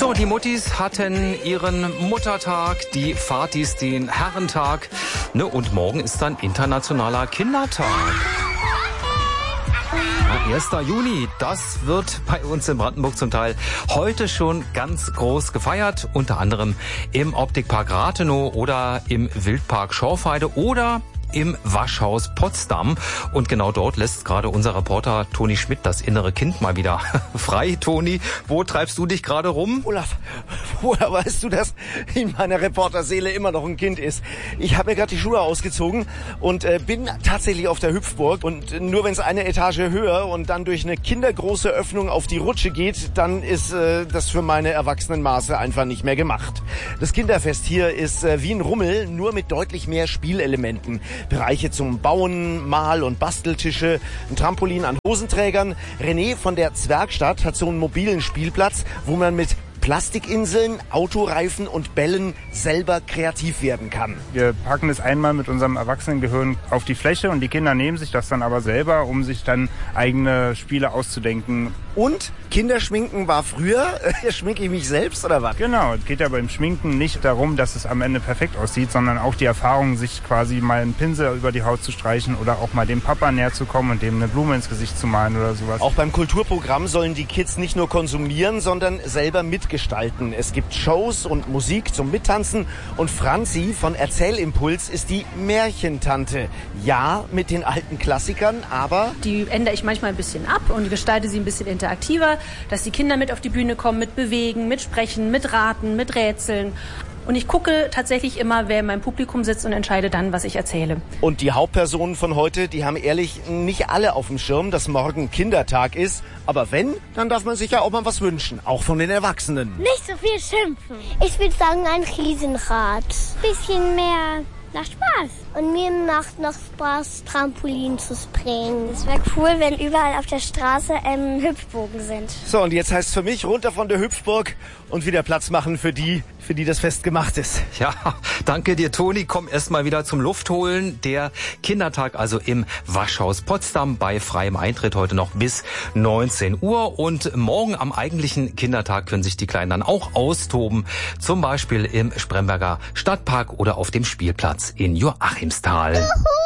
So, die Muttis hatten ihren Muttertag, die Vatis den Herrentag. Ne, und morgen ist dann internationaler Kindertag. 1. Juni, das wird bei uns in Brandenburg zum Teil heute schon ganz groß gefeiert. Unter anderem im Optikpark Rathenow oder im Wildpark Schorfheide oder im Waschhaus Potsdam. Und genau dort lässt gerade unser Reporter Toni Schmidt das innere Kind mal wieder frei. Toni, wo treibst du dich gerade rum? Olaf, woher weißt du, dass in meiner Reporterseele immer noch ein Kind ist? Ich habe mir gerade die Schuhe ausgezogen und bin tatsächlich auf der Hüpfburg. Und nur wenn es eine Etage höher und dann durch eine kindergroße Öffnung auf die Rutsche geht, dann ist das für meine Erwachsenenmaße einfach nicht mehr gemacht. Das Kinderfest hier ist wie ein Rummel, nur mit deutlich mehr Spielelementen. Bereiche zum Bauen, Mal- und Basteltische, ein Trampolin an Hosenträgern. René von der Zwergstadt hat so einen mobilen Spielplatz, wo man mit Plastikinseln, Autoreifen und Bällen selber kreativ werden kann. Wir packen es einmal mit unserem Erwachsenengehirn auf die Fläche und die Kinder nehmen sich das dann aber selber, um sich dann eigene Spiele auszudenken. Und Kinderschminken war früher, schminke ich mich selbst oder was? Genau, es geht ja beim Schminken nicht darum, dass es am Ende perfekt aussieht, sondern auch die Erfahrung, sich quasi mal einen Pinsel über die Haut zu streichen oder auch mal dem Papa näher zu kommen und dem eine Blume ins Gesicht zu malen oder sowas. Auch beim Kulturprogramm sollen die Kids nicht nur konsumieren, sondern selber mitgestalten. Es gibt Shows und Musik zum Mittanzen und Franzi von Erzählimpuls ist die Märchentante. Ja, mit den alten Klassikern, aber die ändere ich manchmal ein bisschen ab und gestalte sie ein bisschen interaktiver, dass die Kinder mit auf die Bühne kommen, mit Bewegen, mit Sprechen, mit Raten, mit Rätseln. Und ich gucke tatsächlich immer, wer in meinem Publikum sitzt und entscheide dann, was ich erzähle. Und die Hauptpersonen von heute, die haben ehrlich nicht alle auf dem Schirm, dass morgen Kindertag ist. Aber wenn, dann darf man sich ja auch mal was wünschen, auch von den Erwachsenen. Nicht so viel schimpfen. Ich würde sagen, ein Riesenrad. Bisschen mehr nach Spaß. Und mir macht noch Spaß, Trampolin zu springen. Es wäre cool, wenn überall auf der Straße Hüpfbogen sind. So, und jetzt heißt es für mich, runter von der Hüpfburg und wieder Platz machen für die das Fest gemacht ist. Ja, danke dir, Toni. Komm erst mal wieder zum Luftholen. Der Kindertag also im Waschhaus Potsdam bei freiem Eintritt heute noch bis 19 Uhr. Und morgen am eigentlichen Kindertag können sich die Kleinen dann auch austoben. Zum Beispiel im Spremberger Stadtpark oder auf dem Spielplatz in Joachimsthal. Juhu!